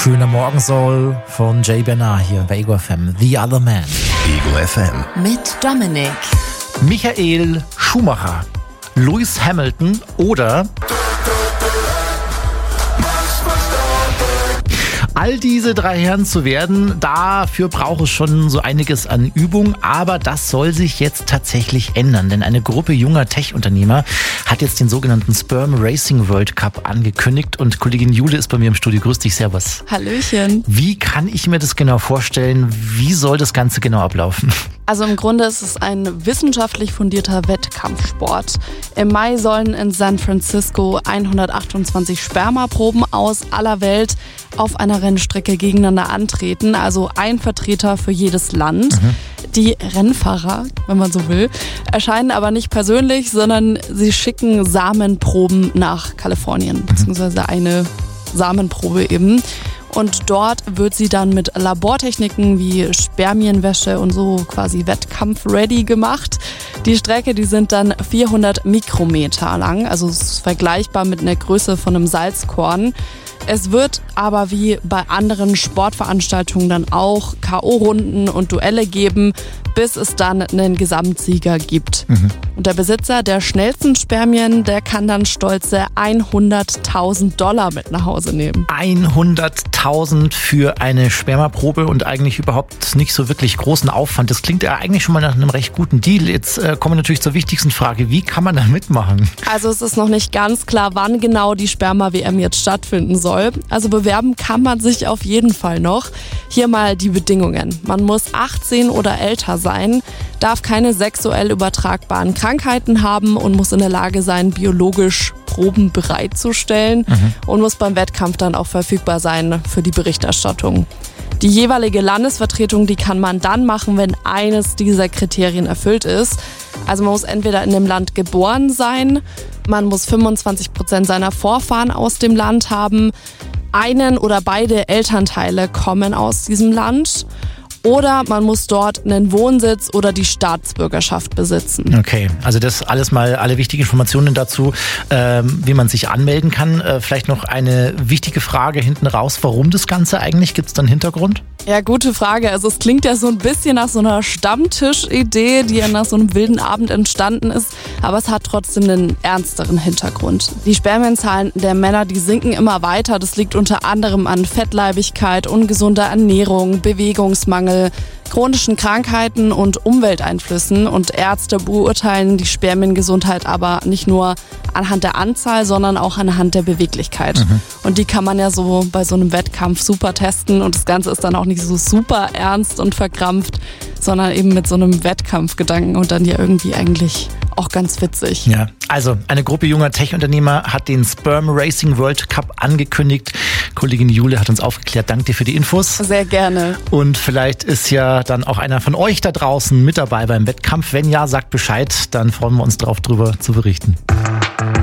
Schöner Morgensoul von Jay Bernard hier bei Ego FM. The Other Man. Ego FM. Mit Dominik. Michael Schumacher, Lewis Hamilton oder all diese drei Herren zu werden, dafür braucht es schon so einiges an Übung, aber das soll sich jetzt tatsächlich ändern, denn eine Gruppe junger Tech-Unternehmer hat jetzt den sogenannten Sperm Racing World Cup angekündigt und Kollegin Jule ist bei mir im Studio. Grüß dich, servus. Hallöchen. Wie kann ich mir das genau vorstellen? Wie soll das Ganze genau ablaufen? Also im Grunde ist es ein wissenschaftlich fundierter Wettkampfsport. Im Mai sollen in San Francisco 128 Spermaproben aus aller Welt auf einer Rennstrecke gegeneinander antreten, also ein Vertreter für jedes Land. Die Rennfahrer, wenn man so will, erscheinen aber nicht persönlich, sondern sie schicken Samenproben nach Kalifornien, beziehungsweise eine Samenprobe eben. Und dort wird sie dann mit Labortechniken wie Spermienwäsche und so quasi wettkampf-ready gemacht. Die Strecke, die sind dann 400 Mikrometer lang, also es ist vergleichbar mit einer Größe von einem Salzkorn. Es wird aber wie bei anderen Sportveranstaltungen dann auch K.O.-Runden und Duelle geben, bis es dann einen Gesamtsieger gibt. Und der Besitzer der schnellsten Spermien, der kann dann stolze $100.000 mit nach Hause nehmen. 100.000 für eine Spermaprobe und eigentlich überhaupt nicht so wirklich großen Aufwand. Das klingt ja eigentlich schon mal nach einem recht guten Deal. Jetzt kommen wir natürlich zur wichtigsten Frage. Wie kann man da mitmachen? Also es ist noch nicht ganz klar, wann genau die Sperma-WM jetzt stattfinden soll. Also bewerben kann man sich auf jeden Fall noch. Hier mal die Bedingungen. Man muss 18 oder älter sein, darf keine sexuell übertragbaren Krankheiten haben und muss in der Lage sein, biologisch Proben bereitzustellen und muss beim Wettkampf dann auch verfügbar sein für die Berichterstattung. Die jeweilige Landesvertretung, die kann man dann machen, wenn eines dieser Kriterien erfüllt ist. Also man muss entweder in dem Land geboren sein, man muss 25% seiner Vorfahren aus dem Land haben, einen oder beide Elternteile kommen aus diesem Land oder man muss dort einen Wohnsitz oder die Staatsbürgerschaft besitzen. Okay, also das alles mal, alle wichtigen Informationen dazu, wie man sich anmelden kann. Vielleicht noch eine wichtige Frage hinten raus, warum das Ganze eigentlich? Gibt es da einen Hintergrund? Ja, gute Frage. Also es klingt ja so ein bisschen nach so einer Stammtischidee, die ja nach so einem wilden Abend entstanden ist, aber es hat trotzdem einen ernsteren Hintergrund. Die Spermienzahlen der Männer, die sinken immer weiter. Das liegt unter anderem an Fettleibigkeit, ungesunder Ernährung, Bewegungsmangel, chronischen Krankheiten und Umwelteinflüssen. Und Ärzte beurteilen die Spermiengesundheit aber nicht nur anhand der Anzahl, sondern auch anhand der Beweglichkeit. Und die kann man ja so bei so einem Wettkampf super testen und das Ganze ist dann auch nicht so super ernst und verkrampft, sondern eben mit so einem Wettkampfgedanken und dann ja irgendwie eigentlich auch ganz witzig. Ja, also eine Gruppe junger Tech-Unternehmer hat den Sperm Racing World Cup angekündigt. Kollegin Jule hat uns aufgeklärt. Danke dir für die Infos. Sehr gerne. Und vielleicht ist ja dann auch einer von euch da draußen mit dabei beim Wettkampf. Wenn ja, sagt Bescheid, dann freuen wir uns drauf, drüber zu berichten.